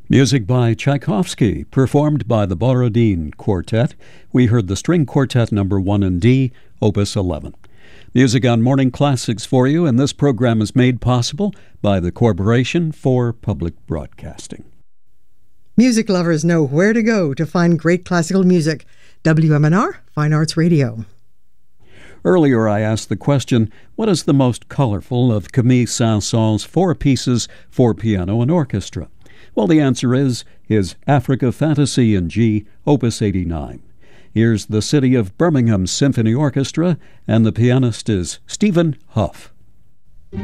Music by Tchaikovsky, performed by the Borodin Quartet. We heard the String Quartet No. 1 in D, Opus 11. Music on Morning Classics for you, and this program is made possible by the Corporation for Public Broadcasting. Music lovers know where to go to find great classical music. WMNR, Fine Arts Radio. Earlier I asked the question, what is the most colorful of Camille Saint-Saëns' four pieces for piano and orchestra? Well, the answer is his Africa Fantasy in G, Opus 89. Here's the City of Birmingham Symphony Orchestra, and the pianist is Stephen Huff.